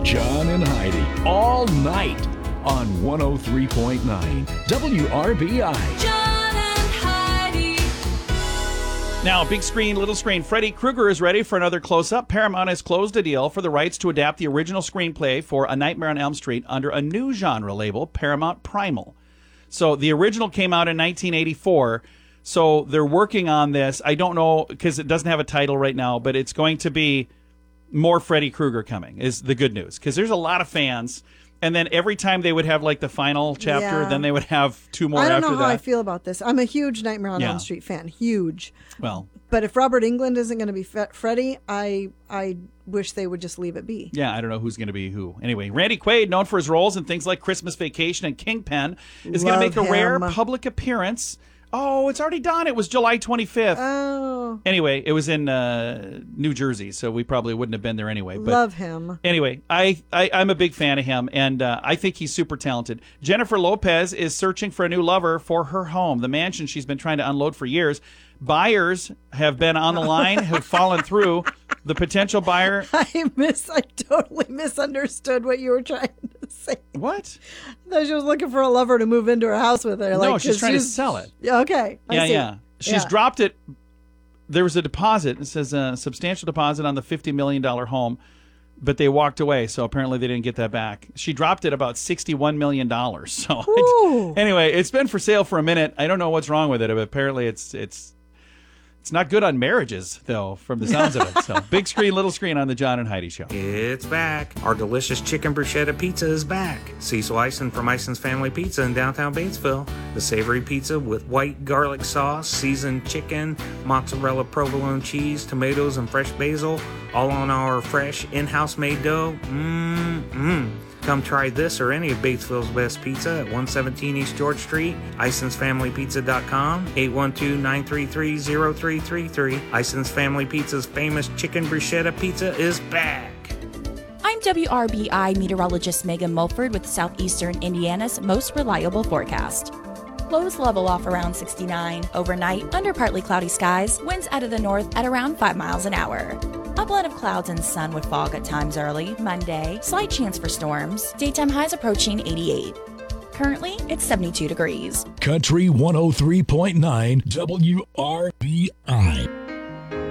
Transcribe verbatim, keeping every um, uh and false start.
John and Heidi all night on one oh three point nine W R B I. John and Heidi. Now, big screen, little screen. Freddy Krueger is ready for another close-up. Paramount has closed a deal for the rights to adapt the original screenplay for A Nightmare on Elm Street under a new genre label, Paramount Primal. So the original came out in nineteen eighty-four. So they're working on this. I don't know, because it doesn't have a title right now, but it's going to be more Freddy Krueger coming, is the good news. Because there's a lot of fans. And then every time they would have like the final chapter, Yeah. then they would have two more I don't after know how that. I feel about this. I'm a huge Nightmare on Yeah. Elm Street fan. Huge. Well, But if Robert Englund isn't going to be Fe- Freddy, I I wish they would just leave it be. yeah, I don't know who's going to be who. Anyway, Randy Quaid, known for his roles in things like Christmas Vacation and Kingpin, is going to make a Love rare him. public appearance. Oh, it's already done. It was July twenty-fifth. Oh, Anyway, it was in uh, New Jersey, so we probably wouldn't have been there anyway. But love him. Anyway, I, I, I'm a big fan of him, and uh, I think he's super talented. Jennifer Lopez is searching for a new lover for her home, the mansion she's been trying to unload for years. Buyers have been on the line, have fallen through. The potential buyer... I miss. I totally misunderstood what you were trying to say. What? I thought she was looking for a lover to move into her house with her. No, Like, she's 'cause trying to sell it. Yeah, okay. I Yeah, see. yeah. She's Yeah. dropped it. There was a deposit. It says a substantial deposit on the fifty million dollars home, but they walked away, so apparently they didn't get that back. She dropped it about sixty-one million dollars. So Ooh. anyway, it's been for sale for a minute. I don't know what's wrong with it, but apparently it's it's it's not good on marriages, though, from the sounds of it. So big screen, little screen on the John and Heidi Show. It's back. Our delicious chicken bruschetta pizza is back. Cecil Ison from Ison's Family Pizza in downtown Batesville. The savory pizza with white garlic sauce, seasoned chicken, mozzarella provolone cheese, tomatoes, and fresh basil, all on our fresh in-house made dough. Mmm-mmm. Come try this or any of Batesville's best pizza at one seventeen East George Street, isons family pizza dot com, eight one two, nine three three, zero three three three. Ison's Family Pizza's famous chicken bruschetta pizza is back. I'm W R B I meteorologist Megan Mulford with Southeastern Indiana's most reliable forecast. Lows level off around sixty-nine. Overnight, under partly cloudy skies, winds out of the north at around five miles an hour. A blend of clouds and sun with fog at times early. Monday, slight chance for storms. Daytime highs approaching eighty-eight. Currently, it's seventy-two degrees. Country one oh three point nine W R B I.